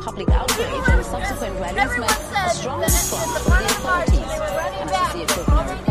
public outrage and subsequent rallies met a strong response from the authorities. An associate